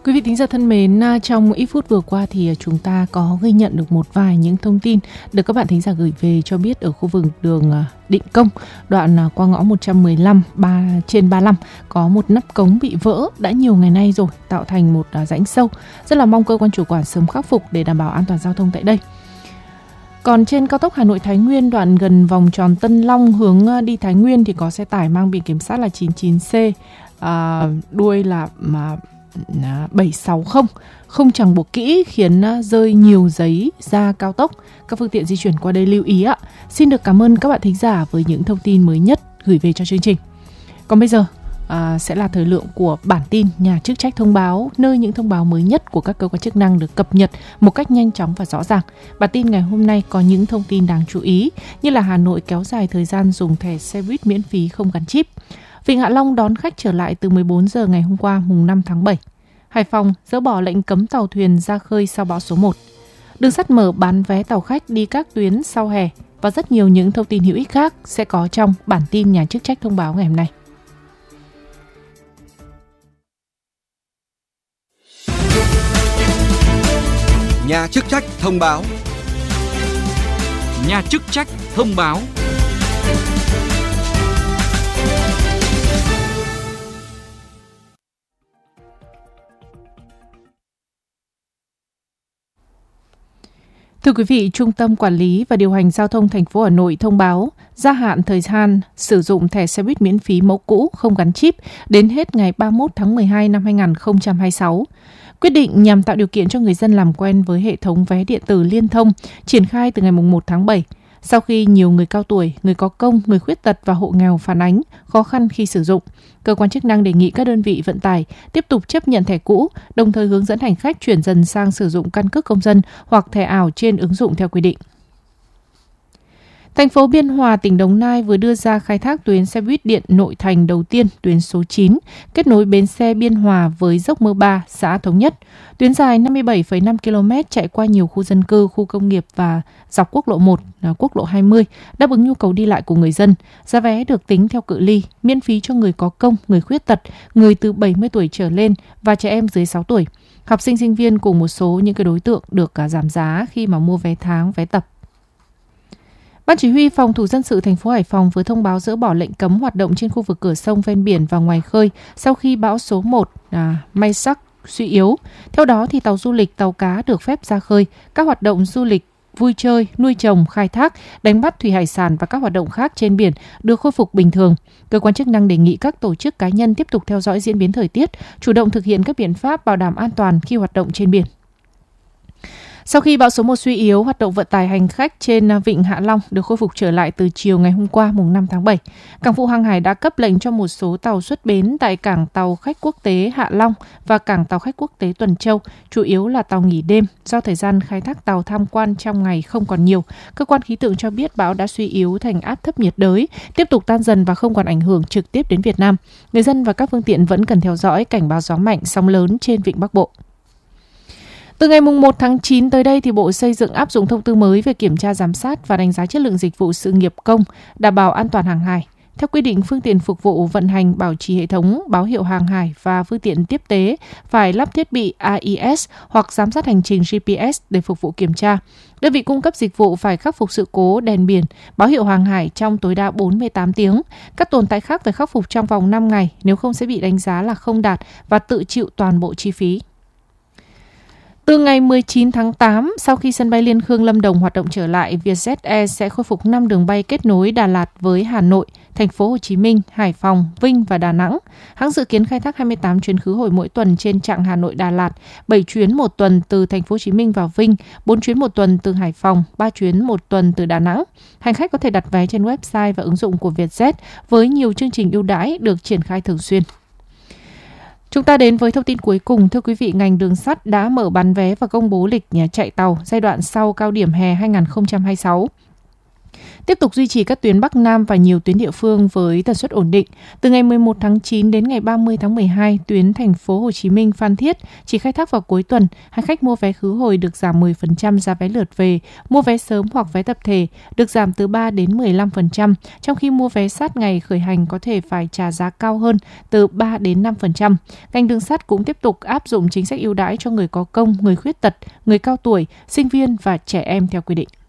Quý vị thính giả thân mến, trong ít phút vừa qua thì chúng ta có ghi nhận được một vài những thông tin được các bạn thính giả gửi về cho biết ở khu vực đường Định Công, đoạn qua ngõ 115 trên 35 có một nắp cống bị vỡ đã nhiều ngày nay rồi, tạo thành một rãnh sâu. Rất là mong cơ quan chủ quản sớm khắc phục để đảm bảo an toàn giao thông tại đây. Còn trên cao tốc Hà Nội Thái Nguyên, đoạn gần vòng tròn Tân Long hướng đi Thái Nguyên thì có xe tải mang biển kiểm soát là 99C, đuôi là 760 không chẳng buộc kỹ khiến rơi nhiều giấy ra cao tốc. Các phương tiện di chuyển qua đây lưu ý ạ. Xin được cảm ơn các bạn thính giả với những thông tin mới nhất gửi về cho chương trình. Còn bây giờ sẽ là thời lượng của bản tin nhà chức trách thông báo, nơi những thông báo mới nhất của các cơ quan chức năng được cập nhật một cách nhanh chóng và rõ ràng. Bản tin ngày hôm nay có những thông tin đáng chú ý như là Hà Nội kéo dài thời gian dùng thẻ xe buýt miễn phí không gắn chip. Vịnh Hạ Long đón khách trở lại từ 14 giờ ngày hôm qua mùng 5 tháng 7. Hải Phòng dỡ bỏ lệnh cấm tàu thuyền ra khơi sau bão số 1. Đường sắt mở bán vé tàu khách đi các tuyến sau hè và rất nhiều những thông tin hữu ích khác sẽ có trong bản tin nhà chức trách thông báo ngày hôm nay. Nhà chức trách thông báo. Nhà chức trách thông báo. Thưa quý vị, Trung tâm Quản lý và Điều hành Giao thông thành phố Hà Nội thông báo gia hạn thời gian sử dụng thẻ xe buýt miễn phí mẫu cũ không gắn chip đến hết ngày 31 tháng 12 năm 2026. Quyết định nhằm tạo điều kiện cho người dân làm quen với hệ thống vé điện tử liên thông triển khai từ ngày 1 tháng 7. Sau khi nhiều người cao tuổi, người có công, người khuyết tật và hộ nghèo phản ánh khó khăn khi sử dụng, cơ quan chức năng đề nghị các đơn vị vận tải tiếp tục chấp nhận thẻ cũ, đồng thời hướng dẫn hành khách chuyển dần sang sử dụng căn cước công dân hoặc thẻ ảo trên ứng dụng theo quy định. Thành phố Biên Hòa, tỉnh Đồng Nai vừa đưa ra khai thác tuyến xe buýt điện nội thành đầu tiên, tuyến số 9, kết nối bến xe Biên Hòa với dốc Mơ Ba, xã Thống Nhất. Tuyến dài 57,5 km chạy qua nhiều khu dân cư, khu công nghiệp và dọc quốc lộ 1, quốc lộ 20, đáp ứng nhu cầu đi lại của người dân. Giá vé được tính theo cự ly, miễn phí cho người có công, người khuyết tật, người từ 70 tuổi trở lên và trẻ em dưới 6 tuổi. Học sinh, sinh viên cùng một số những cái đối tượng được giảm giá khi mà mua vé tháng, vé tập. Ban chỉ huy phòng thủ dân sự thành phố Hải Phòng vừa thông báo dỡ bỏ lệnh cấm hoạt động trên khu vực cửa sông ven biển và ngoài khơi sau khi bão số 1 May Sắc suy yếu. Theo đó thì tàu du lịch, tàu cá được phép ra khơi, các hoạt động du lịch, vui chơi, nuôi trồng, khai thác, đánh bắt thủy hải sản và các hoạt động khác trên biển được khôi phục bình thường. Cơ quan chức năng đề nghị các tổ chức cá nhân tiếp tục theo dõi diễn biến thời tiết, chủ động thực hiện các biện pháp bảo đảm an toàn khi hoạt động trên biển. Sau khi bão số 1 suy yếu, hoạt động vận tải hành khách trên Vịnh Hạ Long được khôi phục trở lại từ chiều ngày hôm qua mùng 5 tháng 7. Cảng vụ hàng hải đã cấp lệnh cho một số tàu xuất bến tại cảng tàu khách quốc tế Hạ Long và cảng tàu khách quốc tế Tuần Châu, chủ yếu là tàu nghỉ đêm do thời gian khai thác tàu tham quan trong ngày không còn nhiều. Cơ quan khí tượng cho biết bão đã suy yếu thành áp thấp nhiệt đới, tiếp tục tan dần và không còn ảnh hưởng trực tiếp đến Việt Nam. Người dân và các phương tiện vẫn cần theo dõi cảnh báo gió mạnh, sóng lớn trên Vịnh Bắc Bộ. Từ ngày 1 tháng 9 tới đây, thì Bộ Xây dựng áp dụng thông tư mới về kiểm tra giám sát và đánh giá chất lượng dịch vụ sự nghiệp công, đảm bảo an toàn hàng hải. Theo quy định, phương tiện phục vụ vận hành bảo trì hệ thống báo hiệu hàng hải và phương tiện tiếp tế phải lắp thiết bị AIS hoặc giám sát hành trình GPS để phục vụ kiểm tra. Đơn vị cung cấp dịch vụ phải khắc phục sự cố đèn biển, báo hiệu hàng hải trong tối đa 48 tiếng. Các tồn tại khác phải khắc phục trong vòng 5 ngày, nếu không sẽ bị đánh giá là không đạt và tự chịu toàn bộ chi phí. Từ ngày 19 tháng 8, sau khi sân bay Liên Khương Lâm Đồng hoạt động trở lại, Vietjet Air sẽ khôi phục 5 đường bay kết nối Đà Lạt với Hà Nội, Thành phố Hồ Chí Minh, Hải Phòng, Vinh và Đà Nẵng. Hãng dự kiến khai thác 28 chuyến khứ hồi mỗi tuần trên chặng Hà Nội Đà Lạt, 7 chuyến một tuần từ Thành phố Hồ Chí Minh vào Vinh, 4 chuyến một tuần từ Hải Phòng, 3 chuyến một tuần từ Đà Nẵng. Hành khách có thể đặt vé trên website và ứng dụng của Vietjet với nhiều chương trình ưu đãi được triển khai thường xuyên. Chúng ta đến với thông tin cuối cùng. Thưa quý vị, ngành đường sắt đã mở bán vé và công bố lịch chạy tàu giai đoạn sau cao điểm hè 2026. Tiếp tục duy trì các tuyến Bắc Nam và nhiều tuyến địa phương với tần suất ổn định. Từ ngày 11 tháng 9 đến ngày 30 tháng 12, tuyến thành phố Hồ Chí Minh Phan Thiết chỉ khai thác vào cuối tuần. Hành khách mua vé khứ hồi được giảm 10% giá vé lượt về, mua vé sớm hoặc vé tập thể được giảm từ 3 đến 15%, trong khi mua vé sát ngày khởi hành có thể phải trả giá cao hơn từ 3 đến 5%. Ngành đường sắt cũng tiếp tục áp dụng chính sách ưu đãi cho người có công, người khuyết tật, người cao tuổi, sinh viên và trẻ em theo quy định.